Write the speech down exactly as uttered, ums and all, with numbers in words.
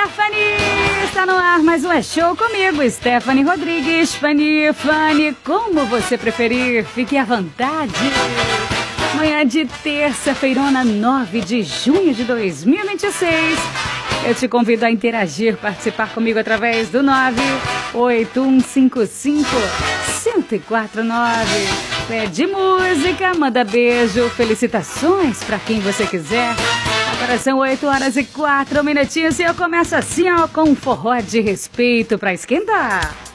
Fanny! Está no ar mais um É Show comigo, Stephanie Rodrigues. Fanny, Fanny, como você preferir, fique à vontade. Manhã de terça-feirona, nove de junho de dois mil e vinte e seis. Eu te convido a interagir, participar comigo através do nove oito um cinco cinco, um zero quatro nove. Pede música, manda beijo, felicitações para quem você quiser. Agora são oito horas e quatro minutinhos e eu começo assim, ó, com um forró de respeito para esquentar.